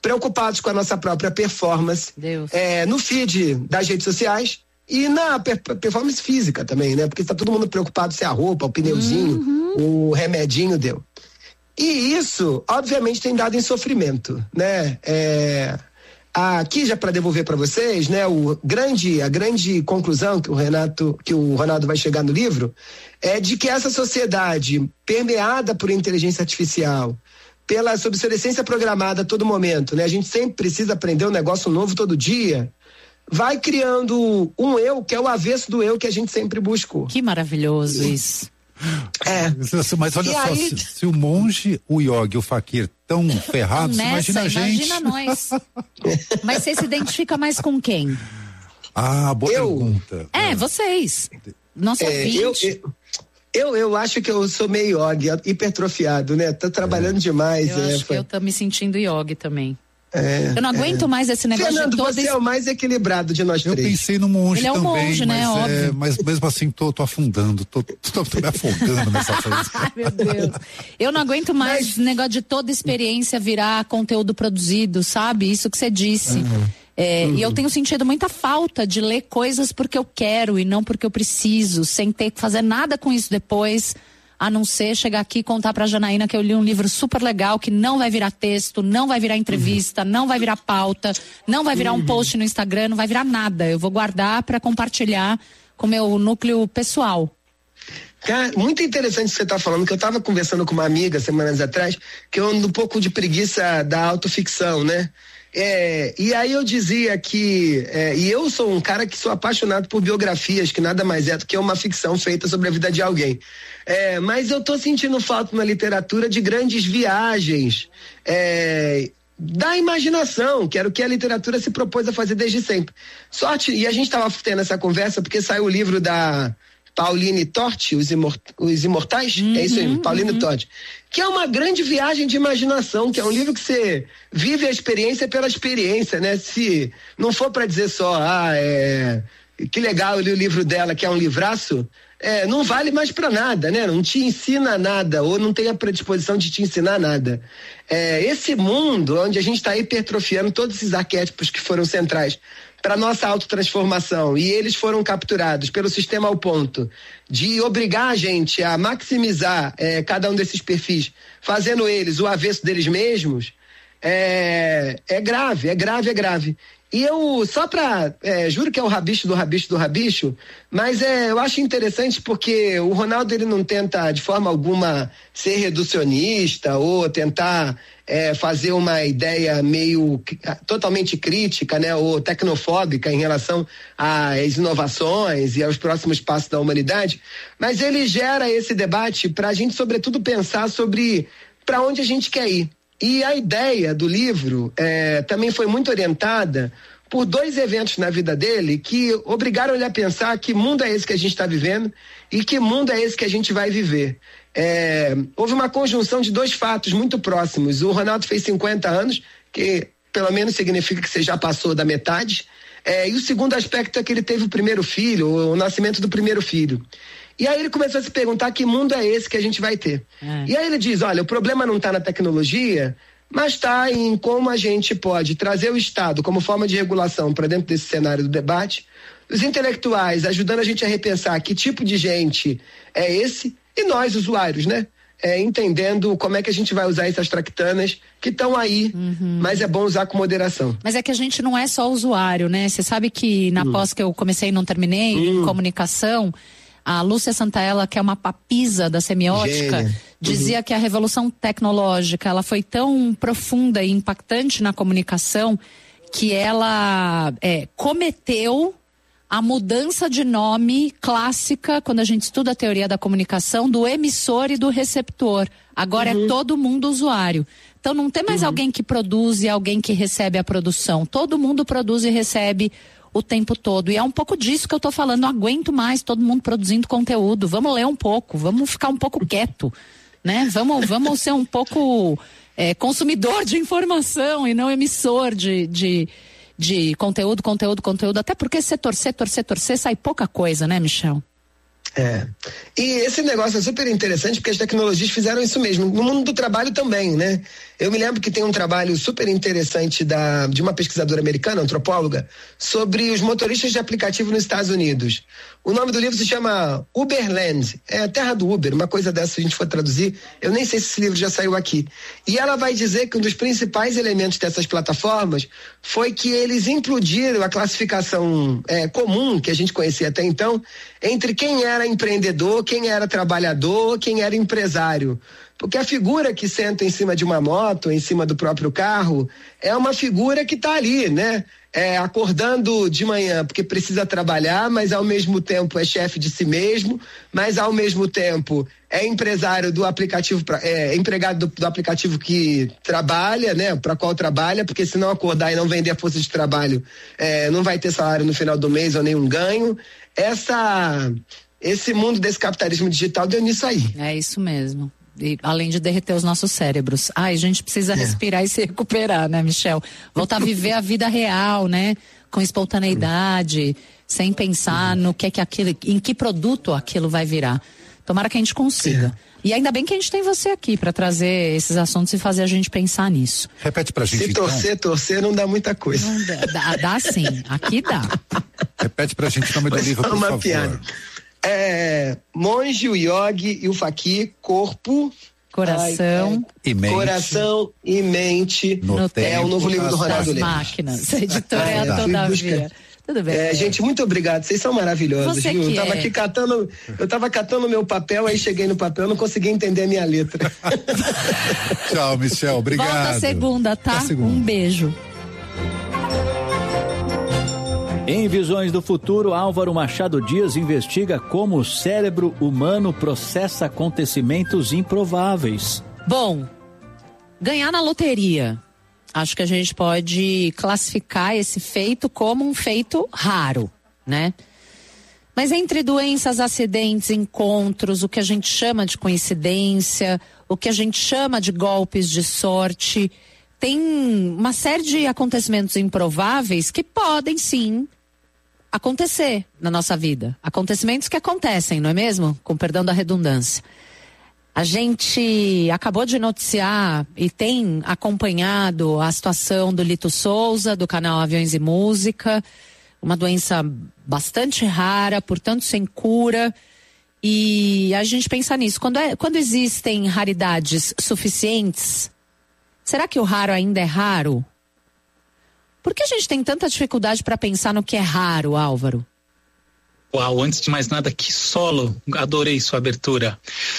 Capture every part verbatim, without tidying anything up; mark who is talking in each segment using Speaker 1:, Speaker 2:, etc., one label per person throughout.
Speaker 1: preocupados com a nossa própria performance, é, no feed das redes sociais e na per- performance física também, né? Porque está todo mundo preocupado se a roupa, o pneuzinho, uhum. o remedinho deu. E isso, obviamente, tem dado em sofrimento, né? É, aqui já para devolver para vocês, né? O grande, a grande conclusão que o Renato, que o Ronaldo vai chegar no livro é de que essa sociedade permeada por inteligência artificial, pela obsolescência programada a todo momento, né? A gente sempre precisa aprender um negócio novo todo dia, vai criando um eu que é o avesso do eu que a gente sempre buscou.
Speaker 2: Que maravilhoso isso.
Speaker 1: É.
Speaker 3: Mas olha
Speaker 1: E
Speaker 3: só,
Speaker 1: aí...
Speaker 3: se, se o monge, o yogi e o fakir tão ferrados,
Speaker 2: Nessa,
Speaker 3: imagina a gente.
Speaker 2: Imagina nós. Mas você se identifica mais com quem?
Speaker 3: Ah, boa
Speaker 1: eu...
Speaker 3: pergunta.
Speaker 2: É, vocês. Nossa,
Speaker 1: é, eu, eu, eu, eu acho que eu sou meio yogi, hipertrofiado, né? Tô trabalhando é. demais.
Speaker 2: Eu
Speaker 1: é,
Speaker 2: acho
Speaker 1: foi...
Speaker 2: que eu tô me sentindo yogi também.
Speaker 1: É,
Speaker 2: eu não aguento
Speaker 1: é.
Speaker 2: mais esse negócio
Speaker 1: Fernando,
Speaker 2: de todo
Speaker 1: você
Speaker 2: esse...
Speaker 1: é o mais equilibrado de nós
Speaker 3: eu
Speaker 1: três.
Speaker 3: Eu pensei no monge
Speaker 2: Ele é
Speaker 3: também,
Speaker 2: um monge, né?
Speaker 3: mas,
Speaker 2: Óbvio.
Speaker 3: É, mas mesmo assim tô, tô afundando, tô, tô, tô me afogando nessa coisa.
Speaker 2: Ai, meu Deus. Eu não aguento mais
Speaker 1: mas...
Speaker 2: negócio de toda experiência virar conteúdo produzido, sabe? Isso que você disse. Uhum. É, uhum. E eu tenho sentido muita falta de ler coisas porque eu quero e não porque eu preciso, sem ter que fazer nada com isso depois, a não ser chegar aqui e contar pra Janaína que eu li um livro super legal, que não vai virar texto, não vai virar entrevista, uhum. não vai virar pauta, não vai virar uhum. um post no Instagram, não vai virar nada. Eu vou guardar pra compartilhar com o meu núcleo pessoal.
Speaker 1: Cara, muito interessante o que você está falando, que eu estava conversando com uma amiga semanas atrás, que eu ando um pouco de preguiça da autoficção, né? É, e aí eu dizia que, é, e eu sou um cara que sou apaixonado por biografias, que nada mais é do que uma ficção feita sobre a vida de alguém. É, mas eu tô sentindo falta na literatura de grandes viagens, é, da imaginação, que era o que a literatura se propôs a fazer desde sempre. Sorte, e a gente estava tendo essa conversa porque saiu o livro da Pauline Torti, Os, Imort, Os Imortais, uhum, é isso aí, Pauline uhum. Torti, que é uma grande viagem de imaginação, que é um livro que você vive a experiência pela experiência, né? Se não for para dizer só, ah, é, que legal, eu li o livro dela, que é um livraço, é, não vale mais para nada, né? Não te ensina nada, ou não tem a predisposição de te ensinar nada. É, esse mundo onde a gente está hipertrofiando todos esses arquétipos que foram centrais para nossa autotransformação, e eles foram capturados pelo sistema ao ponto de obrigar a gente a maximizar é, cada um desses perfis, fazendo eles o avesso deles mesmos, é, é grave, é grave, é grave. E eu, só pra, é, juro que é o rabicho do rabicho do rabicho, mas é, eu acho interessante porque o Ronaldo, ele não tenta de forma alguma ser reducionista ou tentar é, fazer uma ideia meio totalmente crítica, né, ou tecnofóbica em relação às inovações e aos próximos passos da humanidade, mas ele gera esse debate para a gente, sobretudo, pensar sobre para onde a gente quer ir. E a ideia do livro é, também foi muito orientada por dois eventos na vida dele que obrigaram ele a pensar que mundo é esse que a gente está vivendo e que mundo é esse que a gente vai viver. É, houve uma conjunção de dois fatos muito próximos. O Ronaldo fez cinquenta anos, que pelo menos significa que você já passou da metade, é, e o segundo aspecto é que ele teve o primeiro filho, o nascimento do primeiro filho. E aí ele começou a se perguntar que mundo é esse que a gente vai ter. É. E aí ele diz, olha, o problema não está na tecnologia, mas está em como a gente pode trazer o Estado como forma de regulação para dentro desse cenário do debate, os intelectuais ajudando a gente a repensar que tipo de gente é esse, e nós, usuários, né? É, entendendo como é que a gente vai usar essas tractanas que estão aí, uhum. mas é bom usar com moderação.
Speaker 2: Mas é que a gente não é só usuário, né? Você sabe que na hum. pós que eu comecei e não terminei, hum. em comunicação, a Lúcia Santaella, que é uma papisa da semiótica, Gênia. dizia uhum. que a revolução tecnológica, ela foi tão profunda e impactante na comunicação que ela é, cometeu a mudança de nome clássica, quando a gente estuda a teoria da comunicação, do emissor e do receptor. Agora uhum. é todo mundo usuário. Então não tem mais uhum. alguém que produz e alguém que recebe a produção. Todo mundo produz e recebe o tempo todo. E é um pouco disso que eu tô falando. Não aguento mais todo mundo produzindo conteúdo. Vamos ler um pouco, vamos ficar um pouco quieto, né? Vamos, vamos ser um pouco é, consumidor de informação e não emissor de, de, de conteúdo, conteúdo, conteúdo. Até porque se torcer, torcer, torcer, sai pouca coisa, né, Michel?
Speaker 1: É. E esse negócio é super interessante porque as tecnologias fizeram isso mesmo. No mundo do trabalho também, né? Eu me lembro que tem um trabalho super interessante da, de uma pesquisadora americana, antropóloga, sobre os motoristas de aplicativo nos Estados Unidos. O nome do livro se chama Uberland, é a terra do Uber, uma coisa dessa, se a gente for traduzir. Eu nem sei se esse livro já saiu aqui. E ela vai dizer que um dos principais elementos dessas plataformas foi que eles implodiram a classificação é, comum, que a gente conhecia até então, entre quem era empreendedor, quem era trabalhador, quem era empresário. Porque a figura que senta em cima de uma moto, em cima do próprio carro, é uma figura que está ali, né? É, acordando de manhã porque precisa trabalhar, mas ao mesmo tempo é chefe de si mesmo, mas ao mesmo tempo é empresário do aplicativo, é empregado do, do aplicativo que trabalha, né? Para qual trabalha, porque se não acordar e não vender a força de trabalho, é, não vai ter salário no final do mês ou nenhum ganho. Essa, esse mundo desse capitalismo digital deu nisso aí.
Speaker 2: É isso mesmo. E, além de derreter os nossos cérebros. Ai, a gente precisa é. respirar e se recuperar, né, Michel? Voltar a viver a vida real, né? Com espontaneidade, sem pensar no que é que aquilo, em que produto aquilo vai virar. Tomara que a gente consiga. É. E ainda bem que a gente tem você aqui para trazer esses assuntos e fazer a gente pensar nisso.
Speaker 3: Repete pra gente,
Speaker 1: Se
Speaker 3: então.
Speaker 1: torcer, torcer não dá muita coisa.
Speaker 2: Não dá, dá, dá sim, aqui dá.
Speaker 3: Repete pra gente o nome do livro, por
Speaker 1: uma
Speaker 3: favor.
Speaker 1: Piada. É, Monge, o Yogi e o Faqui, corpo,
Speaker 2: coração,
Speaker 1: ai, é,
Speaker 3: e mente.
Speaker 1: Coração e mente.
Speaker 3: No
Speaker 1: é
Speaker 3: tempo
Speaker 1: o novo livro do Ronaldo Lemos.
Speaker 2: Máquinas, a editora é a Todavia. Tudo bem.
Speaker 1: É, gente, muito obrigado. Vocês são maravilhosos.
Speaker 2: Você
Speaker 1: viu? Eu tava
Speaker 2: é.
Speaker 1: aqui catando, eu tava catando meu papel, aí cheguei no papel, não consegui entender a minha letra.
Speaker 3: Tchau, Michel. Obrigado.
Speaker 2: Volta segunda, tá?
Speaker 3: Até segunda.
Speaker 2: Um beijo.
Speaker 4: Em Visões do Futuro, Álvaro Machado Dias investiga como o cérebro humano processa acontecimentos improváveis.
Speaker 2: Bom, ganhar na loteria. Acho que a gente pode classificar esse feito como um feito raro, né? Mas entre doenças, acidentes, encontros, o que a gente chama de coincidência, o que a gente chama de golpes de sorte, tem uma série de acontecimentos improváveis que podem sim acontecer na nossa vida. Acontecimentos que acontecem, não é mesmo? Com perdão da redundância. A gente acabou de noticiar e tem acompanhado a situação do Lito Souza, do canal Aviões e Música, uma doença bastante rara, portanto sem cura. E a gente pensa nisso. Quando, é, quando existem raridades suficientes, será que o raro ainda é raro? Por que a gente tem tanta dificuldade para pensar no que é raro, Álvaro?
Speaker 5: Uau, antes de mais nada, que solo. Adorei sua abertura.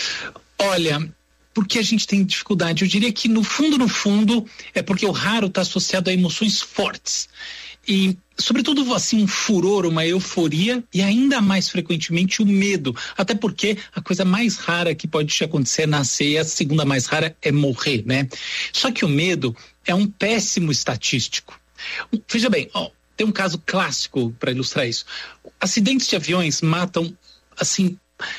Speaker 5: Olha, porque a gente tem dificuldade? Eu diria que no fundo, no fundo, é porque o raro está associado a emoções fortes. E, sobretudo, assim, um furor, uma euforia e ainda mais frequentemente o medo. Até porque a coisa mais rara que pode te acontecer é nascer e a segunda mais rara é morrer, né? Só que o medo é um péssimo estatístico. Veja bem, ó, tem um caso clássico para ilustrar isso. Acidentes de aviões matam, assim,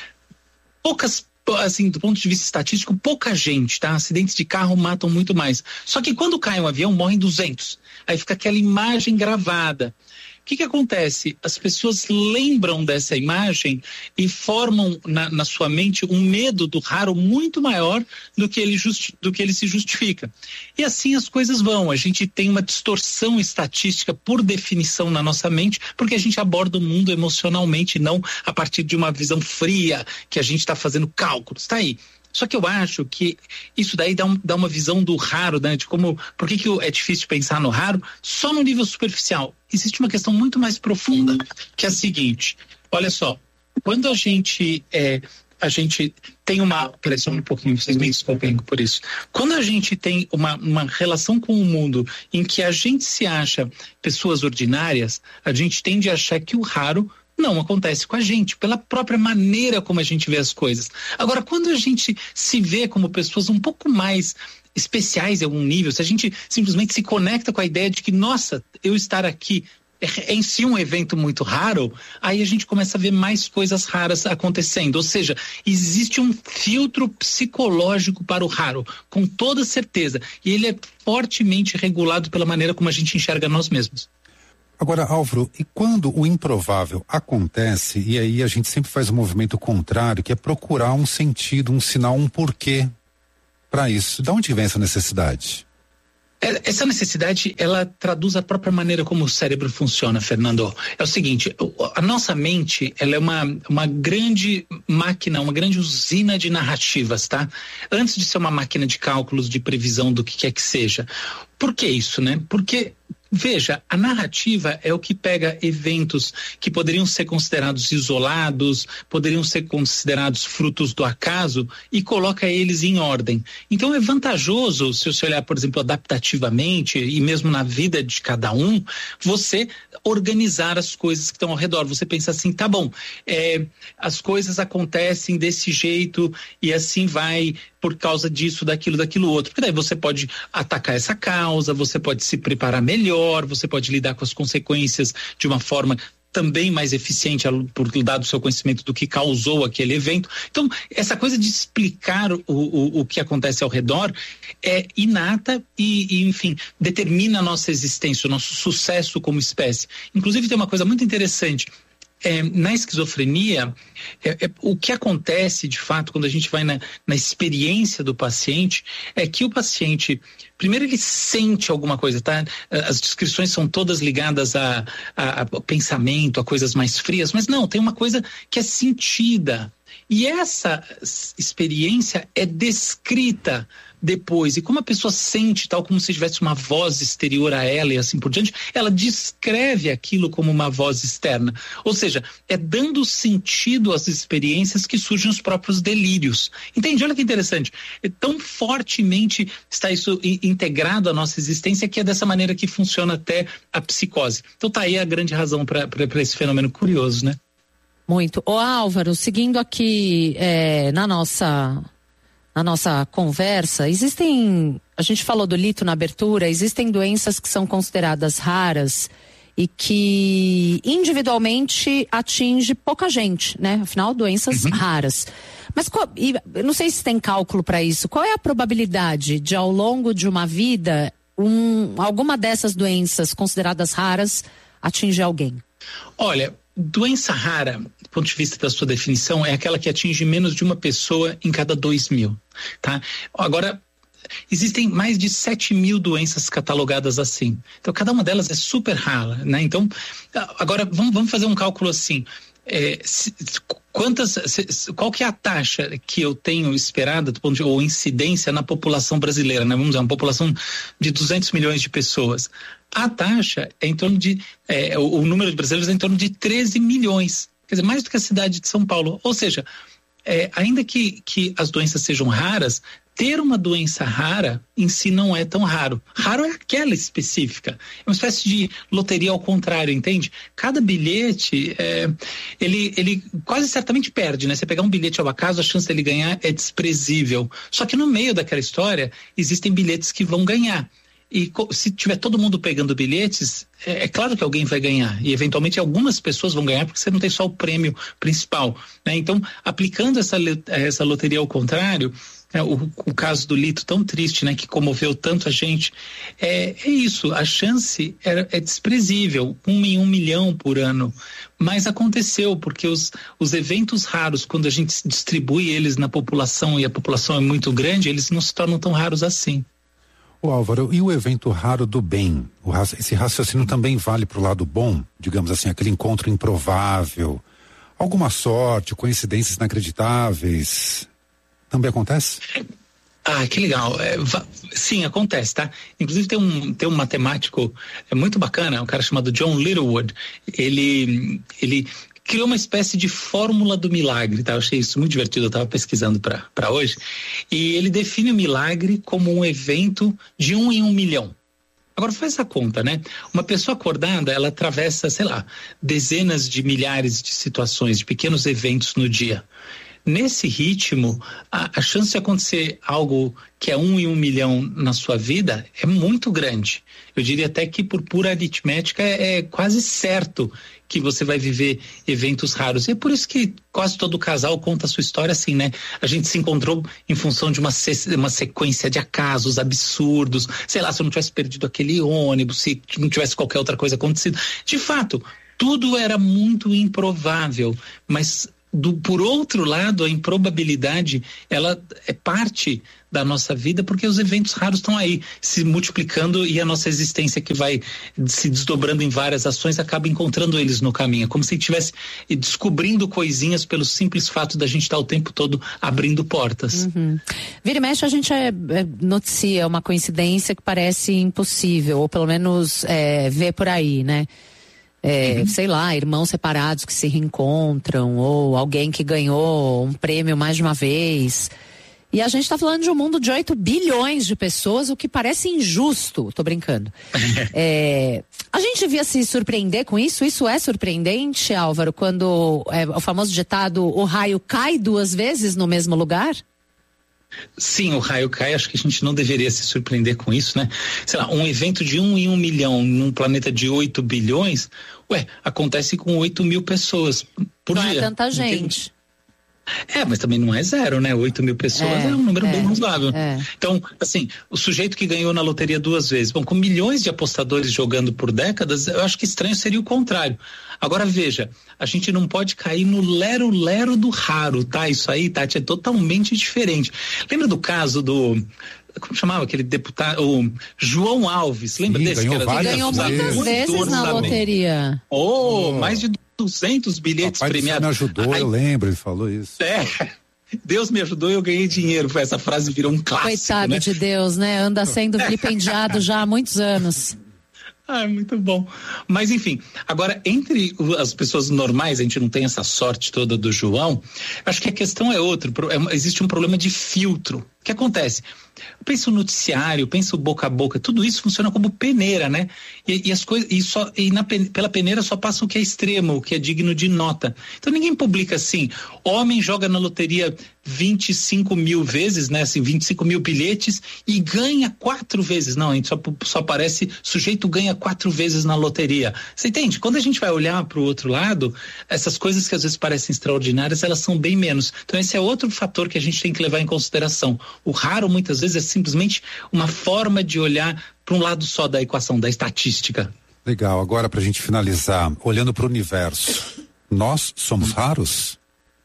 Speaker 5: poucas, assim, do ponto de vista estatístico, pouca gente, tá? Acidentes de carro matam muito mais. Só que quando cai um avião, morrem duzentos. Aí fica aquela imagem gravada. O que que acontece? As pessoas lembram dessa imagem e formam na, na sua mente um medo do raro muito maior do que, ele justi- do que ele se justifica. E assim as coisas vão. A gente tem uma distorção estatística por definição na nossa mente, porque a gente aborda o mundo emocionalmente, não a partir de uma visão fria, que a gente está fazendo cálculos. Tá aí. Só que eu acho que isso daí dá, um, dá uma visão do raro, né? De como, por que que é difícil pensar no raro só no nível superficial. Existe uma questão muito mais profunda, que é a seguinte, olha só, quando a gente, é, a gente tem uma, peraí só um pouquinho, vocês me desculpem por isso, quando a gente tem uma, uma relação com o mundo em que a gente se acha pessoas ordinárias, a gente tende a achar que o raro não acontece com a gente, pela própria maneira como a gente vê as coisas. Agora, quando a gente se vê como pessoas um pouco mais especiais em algum nível, se a gente simplesmente se conecta com a ideia de que, nossa, eu estar aqui é, é em si um evento muito raro, aí a gente começa a ver mais coisas raras acontecendo. Ou seja, existe um filtro psicológico para o raro, com toda certeza. E ele é fortemente regulado pela maneira como a gente enxerga nós mesmos.
Speaker 3: Agora, Álvaro, e quando o improvável acontece, e aí a gente sempre faz um movimento contrário, que é procurar um sentido, um sinal, um porquê para isso. De onde vem essa necessidade?
Speaker 5: Essa necessidade, ela traduz a própria maneira como o cérebro funciona, Fernando. É o seguinte, a nossa mente, ela é uma, uma grande máquina, uma grande usina de narrativas, tá? Antes de ser uma máquina de cálculos, de previsão do que quer que seja. Por que isso, né? Porque, veja, a narrativa é o que pega eventos que poderiam ser considerados isolados, poderiam ser considerados frutos do acaso e coloca eles em ordem. Então é vantajoso, se você olhar, por exemplo, adaptativamente e mesmo na vida de cada um, você organizar as coisas que estão ao redor. Você pensa assim, tá bom, é, as coisas acontecem desse jeito e assim vai por causa disso, daquilo, daquilo outro. Porque daí você pode atacar essa causa, você pode se preparar melhor, você pode lidar com as consequências de uma forma também mais eficiente, por dado o seu conhecimento do que causou aquele evento. Então, essa coisa de explicar o, o, o que acontece ao redor é inata e, e, enfim, determina a nossa existência, o nosso sucesso como espécie. Inclusive, tem uma coisa muito interessante. É, na esquizofrenia, é, é, o que acontece de fato quando a gente vai na, na experiência do paciente é que o paciente, primeiro ele sente alguma coisa, tá? As descrições são todas ligadas a, a, a pensamento, a coisas mais frias, mas não, tem uma coisa que é sentida. E essa experiência é descrita depois. E como a pessoa sente, tal como se tivesse uma voz exterior a ela e assim por diante, ela descreve aquilo como uma voz externa. Ou seja, é dando sentido às experiências que surgem os próprios delírios. Entende? Olha que interessante. É tão fortemente está isso integrado à nossa existência que é dessa maneira que funciona até a psicose. Então tá aí a grande razão para esse fenômeno curioso, né?
Speaker 2: Muito. Ô Álvaro, seguindo aqui é, na nossa na nossa conversa, existem, a gente falou do lito na abertura, existem doenças que são consideradas raras e que individualmente atinge pouca gente, né? Afinal, doenças uhum. raras. Mas qual, e, eu não sei se tem cálculo para isso, qual é a probabilidade de ao longo de uma vida um, alguma dessas doenças consideradas raras atingir alguém?
Speaker 5: Olha, doença rara, do ponto de vista da sua definição, é aquela que atinge menos de uma pessoa em cada dois mil, tá? Agora, existem mais de sete mil doenças catalogadas assim. Então, cada uma delas é super rara, né? Então, agora, vamos, vamos fazer um cálculo assim. É, se, quantas, se, qual que é a taxa que eu tenho esperada, do ponto de, ou incidência na população brasileira, né? Vamos dizer, uma população de duzentos milhões de pessoas. A taxa é em torno de, é, o, o número de brasileiros é em torno de treze milhões, quer dizer, mais do que a cidade de São Paulo. Ou seja, é, ainda que, que as doenças sejam raras, ter uma doença rara em si não é tão raro. Raro é aquela específica. É uma espécie de loteria ao contrário, entende? Cada bilhete, é, ele, ele quase certamente perde, né? Você pegar um bilhete ao acaso, a chance dele ganhar é desprezível. Só que no meio daquela história, existem bilhetes que vão ganhar. E se tiver todo mundo pegando bilhetes, é, é claro que alguém vai ganhar. E eventualmente algumas pessoas vão ganhar porque você não tem só o prêmio principal, né? Então, aplicando essa, essa loteria ao contrário, é, o, o caso do Lito tão triste, né? Que comoveu tanto a gente, é, é isso, a chance é, é desprezível, um em um milhão por ano. Mas aconteceu, porque os, os eventos raros, quando a gente distribui eles na população e a população é muito grande, eles não se tornam tão raros assim.
Speaker 3: Ô Álvaro, e o evento raro do bem? O, esse raciocínio também vale para o lado bom? Digamos assim, aquele encontro improvável, alguma sorte, coincidências inacreditáveis, também acontece?
Speaker 5: Ah, que legal. É, sim, acontece, tá? Inclusive tem um, tem um matemático é muito bacana, um cara chamado John Littlewood, ele, ele criou uma espécie de fórmula do milagre, tá? Eu achei isso muito divertido, eu estava pesquisando para hoje. E ele define o milagre como um evento de um em um milhão. Agora faz a conta, né? Uma pessoa acordada, ela atravessa, sei lá, dezenas de milhares de situações, de pequenos eventos no dia. Nesse ritmo, a, a chance de acontecer algo que é um em um milhão na sua vida é muito grande. Eu diria até que por pura aritmética é, é quase certo que você vai viver eventos raros. E é por isso que quase todo casal conta a sua história assim, né? A gente se encontrou em função de uma, se, uma sequência de acasos absurdos. Sei lá, se eu não tivesse perdido aquele ônibus, se não tivesse qualquer outra coisa acontecido. De fato, tudo era muito improvável, mas do, por outro lado, a improbabilidade, ela é parte da nossa vida, porque os eventos raros estão aí, se multiplicando, e a nossa existência, que vai se desdobrando em várias ações, acaba encontrando eles no caminho, como se estivesse descobrindo coisinhas pelo simples fato da gente estar o tempo todo abrindo portas.
Speaker 2: Uhum. Vira e mexe, a gente é, é, noticia uma coincidência que parece impossível, ou pelo menos é, vê por aí, né? É, uhum. Sei lá, irmãos separados que se reencontram, ou alguém que ganhou um prêmio mais de uma vez. E a gente está falando de um mundo de oito bilhões de pessoas, o que parece injusto. Tô brincando. É, a gente devia se surpreender com isso? Isso é surpreendente, Álvaro, quando é, o famoso ditado, o raio cai duas vezes no mesmo lugar?
Speaker 5: Sim, o raio cai, acho que a gente não deveria se surpreender com isso, né? Sei lá, um evento de um em um milhão num planeta de oito bilhões, ué, acontece com oito mil pessoas por
Speaker 2: não
Speaker 5: dia.
Speaker 2: Não é tanta gente.
Speaker 5: É, mas também não é zero, né? oito mil pessoas é, é um número é, bem razoável.
Speaker 2: É.
Speaker 5: Então, assim, o sujeito que ganhou na loteria duas vezes, bom, com milhões de apostadores jogando por décadas, eu acho que estranho seria o contrário. Agora, veja, a gente não pode cair no lero-lero do raro, tá? Isso aí, Tati, é totalmente diferente. Lembra do caso do... Como chamava aquele deputado? O João Alves, lembra
Speaker 3: Sim,
Speaker 5: desse?
Speaker 3: Ganhou,
Speaker 5: que era
Speaker 3: várias
Speaker 2: ganhou muitas vezes na loteria.
Speaker 5: Oh, oh, mais de duzentos bilhetes
Speaker 3: Papai
Speaker 5: premiados.
Speaker 3: Me ajudou, Ai, eu lembro, ele falou isso.
Speaker 5: É, Deus me ajudou e eu ganhei dinheiro. Essa frase virou um clássico.
Speaker 2: Coitado, né? De Deus, né? Anda sendo vilipendiado já há muitos anos.
Speaker 5: Ah, muito bom. Mas enfim, agora entre as pessoas normais, a gente não tem essa sorte toda do João, acho que a questão é outra, é, existe um problema de filtro. O que acontece? Pensa o noticiário, pensa o boca a boca, tudo isso funciona como peneira, né? E, e as coisas, e só, e na, pela peneira só passa o que é extremo, o que é digno de nota. Então ninguém publica assim, homem joga na loteria vinte e cinco mil vezes, né? Assim, vinte e cinco mil bilhetes e ganha quatro vezes. Não, a gente só, só aparece, sujeito ganha quatro vezes na loteria. Você entende? Quando a gente vai olhar para o outro lado, essas coisas que às vezes parecem extraordinárias, elas são bem menos. Então esse é outro fator que a gente tem que levar em consideração. O raro, muitas vezes, é simplesmente uma forma de olhar para um lado só da equação, da estatística.
Speaker 3: Legal, agora pra gente finalizar, olhando para o universo, nós somos raros?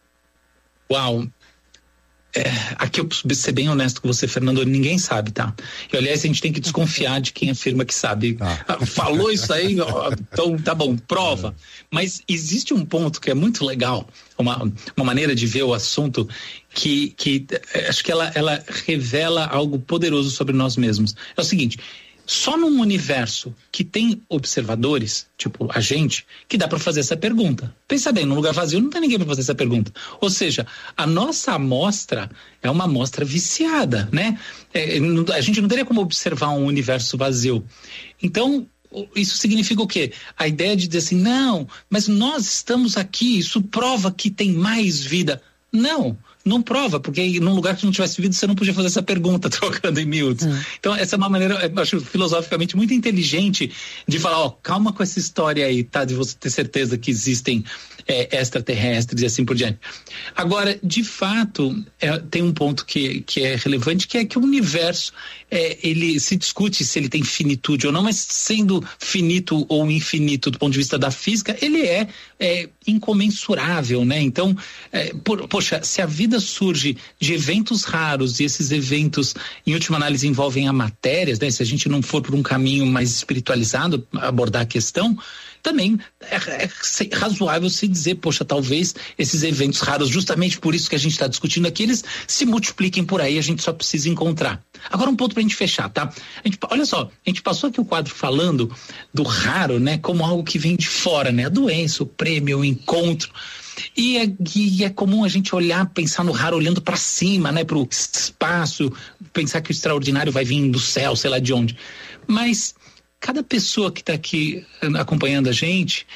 Speaker 5: Uau! É, aqui eu preciso ser bem honesto com você, Fernando, ninguém sabe, tá? E aliás, a gente tem que desconfiar de quem afirma que sabe. Ah. Falou isso aí, ó, então tá bom, prova. É. Mas existe um ponto que é muito legal, uma, uma maneira de ver o assunto que, que acho que ela, ela revela algo poderoso sobre nós mesmos. É o seguinte, só num universo que tem observadores, tipo a gente, que dá para fazer essa pergunta. Pensa bem, num lugar vazio não tem ninguém para fazer essa pergunta. Ou seja, a nossa amostra é uma amostra viciada, né? É, a gente não teria como observar um universo vazio. Então, isso significa o quê? A ideia de dizer assim, não, mas nós estamos aqui, isso prova que tem mais vida. Não, não prova, porque num lugar que não tivesse vida você não podia fazer essa pergunta trocando em miúdos. Hum. Então essa é uma maneira, eu acho filosoficamente muito inteligente de falar, ó, calma com essa história aí, tá? De você ter certeza que existem é, extraterrestres e assim por diante. Agora, de fato, é, tem um ponto que, que é relevante, que é que o universo, é, ele se discute se ele tem finitude ou não, mas sendo finito ou infinito do ponto de vista da física, ele é, é incomensurável, né? Então, é, por, poxa, se a vida surge de eventos raros e esses eventos, em última análise, envolvem a matéria, né? Se a gente não for por um caminho mais espiritualizado abordar a questão, também é, é razoável se dizer, poxa, talvez esses eventos raros, justamente por isso que a gente está discutindo aqui, eles se multipliquem por aí, a gente só precisa encontrar. Agora um ponto pra gente fechar, tá? A gente, olha só, a gente passou aqui o quadro falando do raro, né, como algo que vem de fora, né? A doença, o prêmio, o encontro. E é, e é comum a gente olhar, pensar no raro olhando para cima, né, pro espaço, pensar que o extraordinário vai vir do céu, sei lá de onde. Mas cada pessoa que está aqui acompanhando a gente,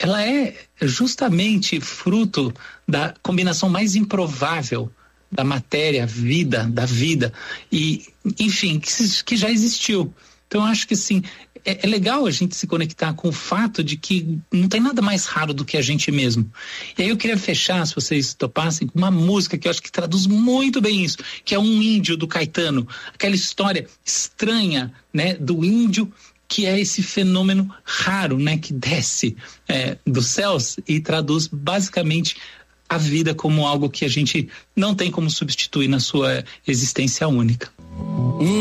Speaker 5: ela é justamente fruto da combinação mais improvável da matéria, vida, da vida, e, enfim, que, que já existiu. Então, eu acho que, sim, é, é legal a gente se conectar com o fato de que não tem nada mais raro do que a gente mesmo. E aí eu queria fechar, se vocês topassem, com uma música que eu acho que traduz muito bem isso, que é Um Índio, do Caetano. Aquela história estranha, né, do índio, que é esse fenômeno raro, né, que desce é, dos céus e traduz basicamente a vida como algo que a gente não tem como substituir na sua existência única.